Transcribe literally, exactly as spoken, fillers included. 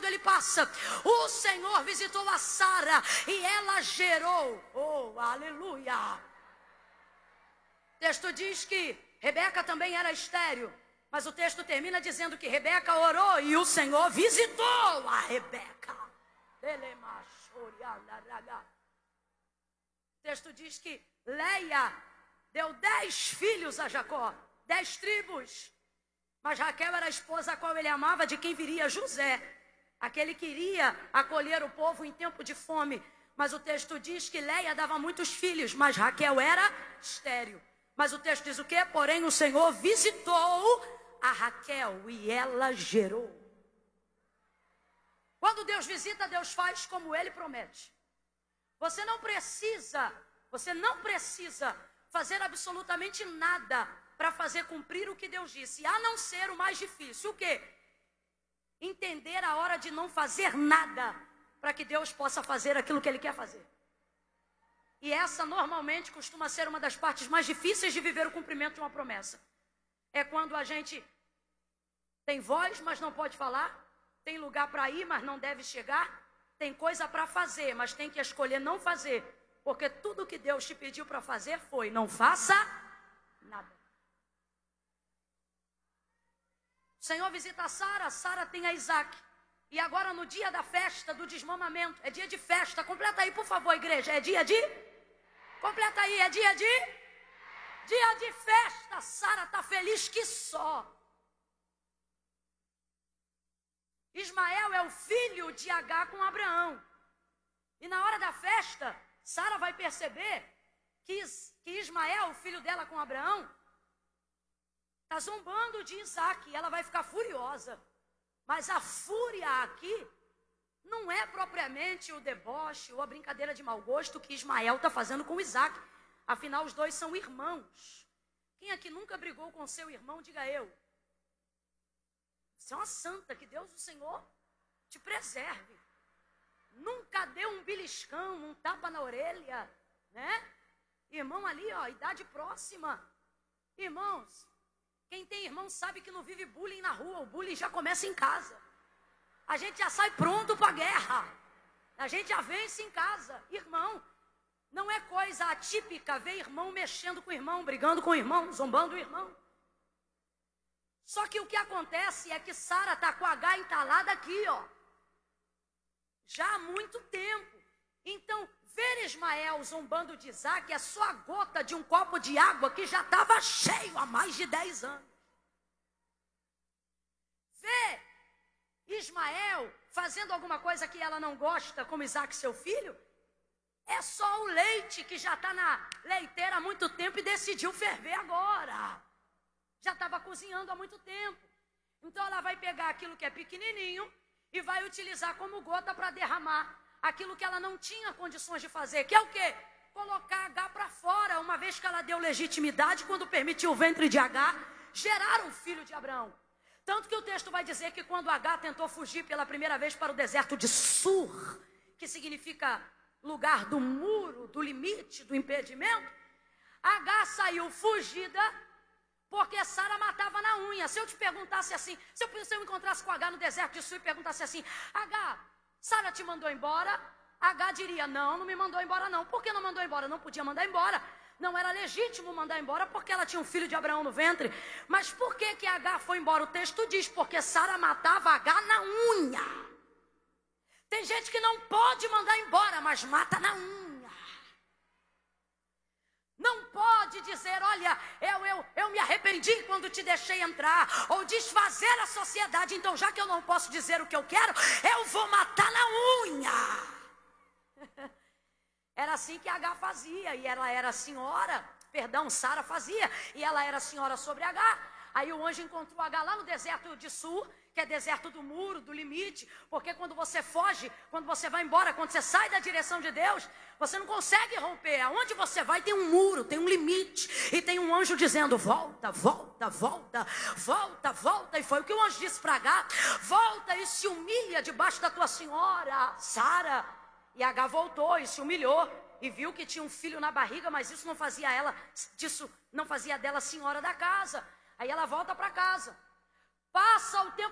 quando ele passa, o Senhor visitou a Sara e ela gerou. Oh, aleluia! O texto diz que Rebeca também era estéril, mas o texto termina dizendo que Rebeca orou e o Senhor visitou a Rebeca. O texto diz que Leia deu dez filhos a Jacó, dez tribos. Mas Raquel era a esposa a qual ele amava, de quem viria José. Aquele que iria acolher o povo em tempo de fome. Mas o texto diz que Leia dava muitos filhos, mas Raquel era estéril. Mas o texto diz o quê? Porém o Senhor visitou a Raquel e ela gerou. Quando Deus visita, Deus faz como Ele promete. Você não precisa, você não precisa fazer absolutamente nada para fazer cumprir o que Deus disse, a não ser o mais difícil. O quê? Entender a hora de não fazer nada para que Deus possa fazer aquilo que Ele quer fazer. E essa normalmente costuma ser uma das partes mais difíceis de viver o cumprimento de uma promessa. É quando a gente tem voz, mas não pode falar, tem lugar para ir, mas não deve chegar, tem coisa para fazer, mas tem que escolher não fazer, porque tudo que Deus te pediu para fazer foi: não faça nada. O Senhor visita a Sara, Sara tem a Isaac. E agora no dia da festa do desmamamento, é dia de festa, completa aí por favor, igreja, é dia de? Completa aí, é dia de? Dia de festa, Sara está feliz que só. Ismael é o filho de Agar com Abraão. E na hora da festa, Sara vai perceber que, que Ismael, o filho dela com Abraão, está zombando de Isaac. E ela vai ficar furiosa. Mas a fúria aqui não é propriamente o deboche ou a brincadeira de mau gosto que Ismael está fazendo com Isaac. Afinal, os dois são irmãos. Quem aqui nunca brigou com seu irmão, diga eu. Você é uma santa, que Deus, o Senhor, te preserve. Nunca deu um beliscão, um tapa na orelha, né? Irmão ali, ó, idade próxima. Irmãos, quem tem irmão sabe que não vive bullying na rua, o bullying já começa em casa. A gente já sai pronto para a guerra. A gente já vence em casa. Irmão, não é coisa atípica ver irmão mexendo com irmão, brigando com irmão, zombando o irmão. Só que o que acontece é que Sara está com a H entalada aqui, ó. Já há muito tempo. Então, ver Ismael zombando de Isaac é só a gota de um copo de água que já estava cheio há mais de dez anos. Ver Ismael fazendo alguma coisa que ela não gosta, como Isaac, seu filho, é só o leite que já está na leiteira há muito tempo e decidiu ferver agora. Já estava cozinhando há muito tempo. Então ela vai pegar aquilo que é pequenininho e vai utilizar como gota para derramar aquilo que ela não tinha condições de fazer. Que é o quê? Colocar H para fora, uma vez que ela deu legitimidade quando permitiu o ventre de H gerar um filho de Abraão. Tanto que o texto vai dizer que quando H tentou fugir pela primeira vez para o deserto de Sur, que significa lugar do muro, do limite, do impedimento, H saiu fugida porque Sara matava na unha. Se eu te perguntasse assim, se eu, se eu encontrasse com H no deserto de Sur e perguntasse assim: H, Sara te mandou embora? H diria: não, não me mandou embora não. Por que não mandou embora? Não podia mandar embora. Não era legítimo mandar embora porque ela tinha um filho de Abraão no ventre. Mas por que que H foi embora? O texto diz: porque Sara matava H na unha. Tem gente que não pode mandar embora, mas mata na unha. Não pode dizer: olha, eu, eu, eu me arrependi quando te deixei entrar, ou desfazer a sociedade. Então, já que eu não posso dizer o que eu quero, eu vou matar na unha. Era assim que H fazia, e ela era senhora, perdão, Sara fazia, e ela era senhora sobre H. Aí o anjo encontrou H lá no deserto de Sur, que é deserto do muro, do limite, porque quando você foge, quando você vai embora, quando você sai da direção de Deus, você não consegue romper. Aonde você vai tem um muro, tem um limite, e tem um anjo dizendo: volta, volta, volta, volta, volta. E foi o que o anjo disse para H: volta e se humilha debaixo da tua senhora, Sara. E H voltou e se humilhou, e viu que tinha um filho na barriga, mas isso não fazia ela, disso não fazia dela senhora da casa. Aí ela volta para casa. Passa o tempo